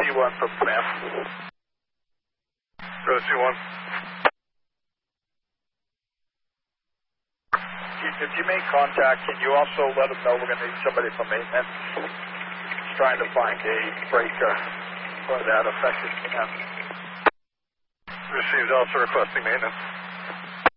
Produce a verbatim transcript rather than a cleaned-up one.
one from command. Road C one. If you make contact, can you also let them know we're going to need somebody from maintenance? Trying to find a breaker for that affected camp. Received, also requesting maintenance.